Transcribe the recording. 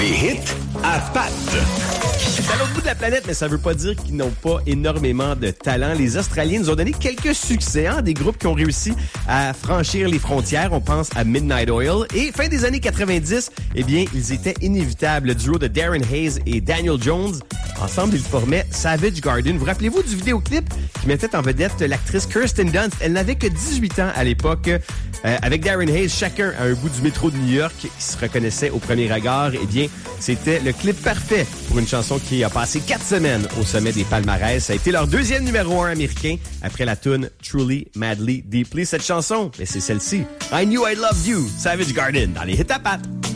Les hits à Pat. C'est à l'autre bout de la planète, mais ça veut pas dire qu'ils n'ont pas énormément de talent. Les Australiens nous ont donné quelques succès, des groupes qui ont réussi à franchir les frontières. On pense à Midnight Oil. Et fin des années 90, eh bien, ils étaient inévitables. Le duo de Darren Hayes et Daniel Jones. Ensemble, ils formaient Savage Garden. Vous rappelez-vous du vidéoclip qui mettait en vedette l'actrice Kirsten Dunst? Elle n'avait que 18 ans à l'époque. Avec Darren Hayes, chacun à un bout du métro de New York qui se reconnaissait au premier regard. Eh bien, c'était le clip parfait pour une chanson qui a passé 4 semaines au sommet des palmarès. Ça a été leur deuxième numéro 1 américain après la tune Truly, Madly, Deeply. Cette chanson, c'est celle-ci. I Knew I Loved You, Savage Garden, dans les hits à Pat.